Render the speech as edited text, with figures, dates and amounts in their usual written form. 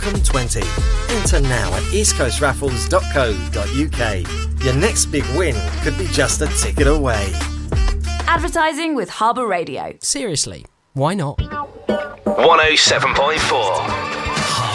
Welcome20. Enter now at eastcoastraffles.co.uk. Your next big win could be just a ticket away. Advertising with Harbour Radio. Seriously, why not? 107.4